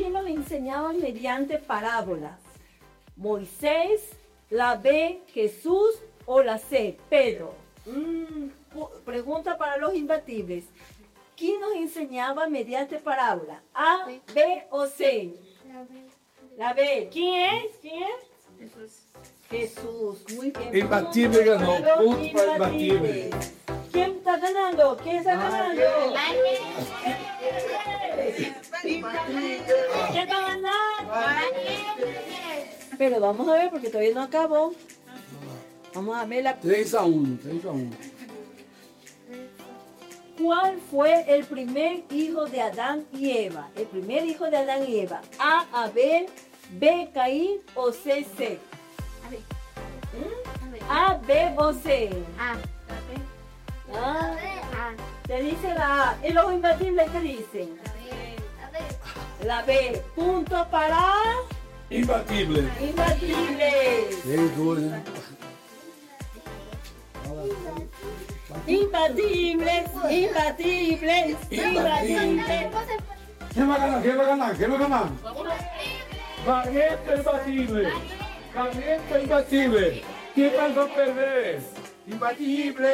¿quién nos enseñaba mediante parábolas? ¿Moisés, la B, Jesús o la C, Pedro? Pregunta para los imbatibles. ¿Quién nos enseñaba mediante parábola? ¿A, B o C? La B. ¿Quién es? ¿Quién es? Jesús. Muy bien. Imbatible ganó. Punto para Imbatible. ¿Quién está ganando? ¿Quién está ganando? ¿Quién va a ganar? Pero vamos a ver porque todavía no acabó. Vamos a ver la... 3-1, 3-1. ¿Cuál fue el primer hijo de Adán y Eva? El primer hijo de Adán y Eva. A, Abel, B, Caín o C, Set. A, B o C. Te dice la A. ¿Y los imbatibles qué dicen? La B. Punto para... Imbatible. Imbatibles. 3-2, né? Imbatibles. Imbatibles. Imbatibles. Quem vai ganhar? Quem vai ganhar? Quem vai ganhar? Barreto Imbatible. Barreto Imbatible. Quem vai perder? Imbatible.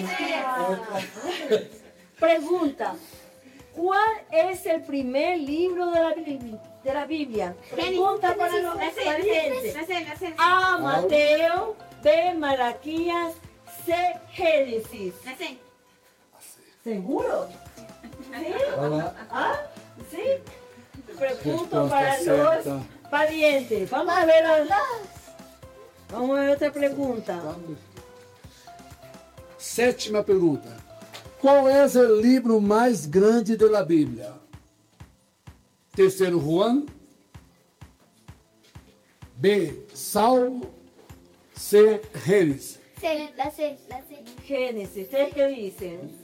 Pregunta. ¿Cuál es el primer libro de la Biblia? Pregunta para los parientes. A, Mateo, B, Malaquías, C, Génesis. ¿Seguro? ¿Sí? ¿Ah? ¿Sí? Pregunto para los parientes. Vamos a ver otra pregunta. Sétima pergunta. Qual é o livro mais grande da Bíblia? Terceiro, Juan. B, Salmo. C, Gênesis. Génesis, ¿ustedes qué dicen?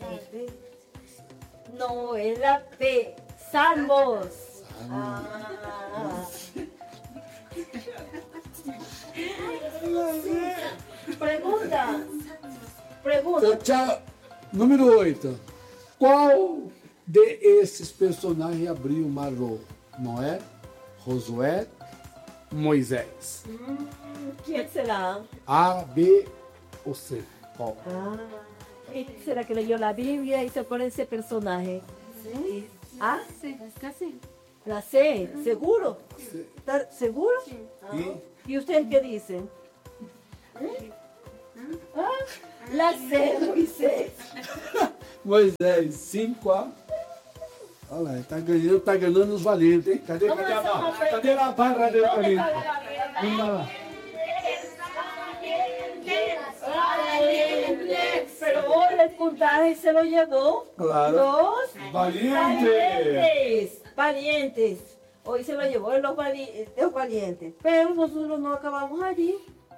No, es la B, Salmos. Pregunta. Tchau. Número 8. Qual de esses personagens abriu o mar rojo? Noé, Josué, Moisés. ¿Quién será? A, B ou C? Qual? ¿Quién será que leyó la Biblia y se pone ese personaje? ¿Sí? ¿Ah? La C, ¿seguro? ¿Está seguro? ¿Y ustedes qué dicen? La C, Moisés. Moisés, 5-1. Olha lá, tá ganhando os valentes, hein? Cadê a barra? Cadê a barra do valente? Vamos lá. Pero hoy el puntaje se lo llevó. Claro. Los Valientes. Valientes. Hoy se lo llevó los valientes. Pero nosotros no acabamos allí.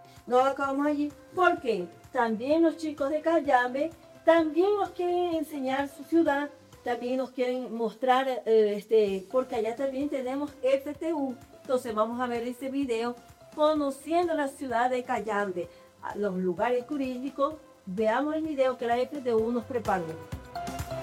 ¿Por qué? También los chicos de Cayambe también nos quieren enseñar su ciudad. También nos quieren mostrar, porque allá también tenemos FTU. Entonces vamos a ver este video conociendo la ciudad de Cayambe, los lugares turísticos. Veamos el video que la FTU nos preparó.